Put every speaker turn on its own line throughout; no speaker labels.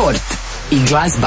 Sport i glazba.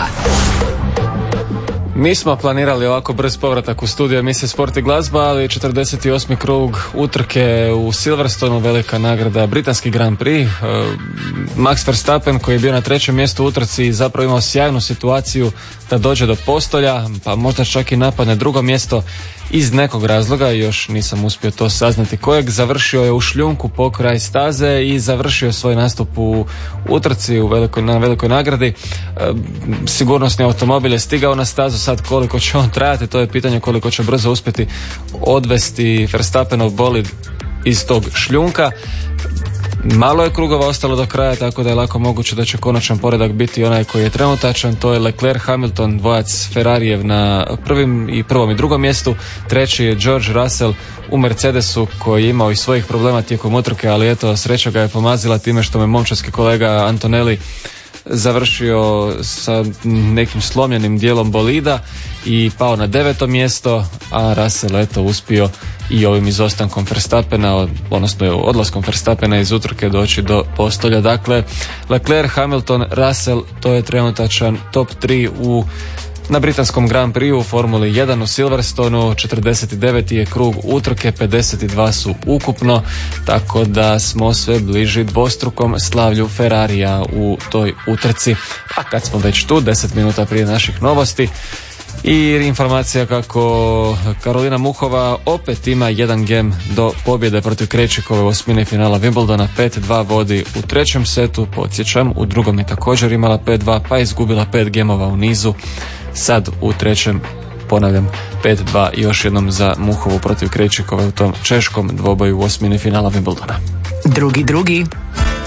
Nismo planirali ovako brz povratak u studiju emisije Sport i glazba, ali 48. krug utrke u Silverstonu, velika nagrada, britanski Grand Prix. Max Verstappen, koji je bio na 3. mjestu u utrci, zapravo imao sjajnu situaciju da dođe do postolja, pa možda čak i napadne 2. mjesto iz nekog razloga, još nisam uspio to saznati kojeg. Završio je u šljunku pokraj staze i završio svoj nastup u utrci na velikoj nagradi. Sigurnosni automobil je stigao na stazu, sad koliko će on trajati, to je pitanje, koliko će brzo uspjeti odvesti Verstappenov bolid iz tog šljunka. Malo je krugova ostalo do kraja, tako da je lako moguće da će konačan poredak biti onaj koji je trenutačan. To je Leclerc, Hamilton, dvojac Ferrarijev na prvom i 2. mjestu. Treći je George Russell u Mercedesu, koji je imao i svojih problema tijekom utrke, ali eto, sreća ga je pomazila time što me momčarski kolega Antonelli završio sa nekim slomljenim dijelom bolida i pao na 9. mjesto, a Russell eto uspio i ovim izostankom Verstappena, odnosno odlaskom Verstappena iz utrke doći do postolja. Dakle, Leclerc, Hamilton, Russell, to je trenutačan top 3 na britanskom Grand Prix u Formuli 1 u Silverstonu. 49. je krug utrke, 52 su ukupno, tako da smo sve bliži dvostrukom slavlju Ferrarija u toj utrci. A kad smo već tu, 10 minuta prije naših novosti, i informacija kako Karolina Muhova opet ima jedan gem do pobjede protiv Krejčikove u osmini finala Wimbledona. 5-2 vodi u 3. setu, podsjećam, u 2. je također imala 5-2, pa izgubila 5 gemova u nizu. Sad u 3. ponavljam, 5-2 još jednom za Muhovu protiv Krejčikove u tom češkom dvoboju u osmini finala Wimbledona.
Drugi.